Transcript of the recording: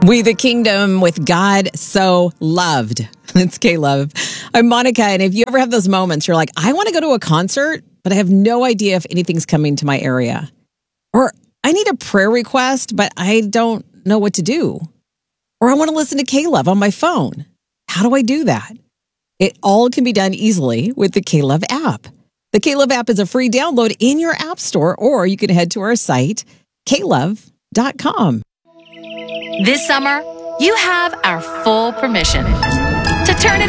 We the kingdom with God so loved. It's K-Love. I'm Monica, and if you ever have those moments, you're like, I want to go to a concert, but I have no idea if anything's coming to my area. Or I need a prayer request, but I don't know what to do. Or I want to listen to K-Love on my phone. How do I do that? It all can be done easily with the K-Love app. The K-Love app is a free download in your app store, or you can head to our site, klove.com. This summer, you have our full permission to turn it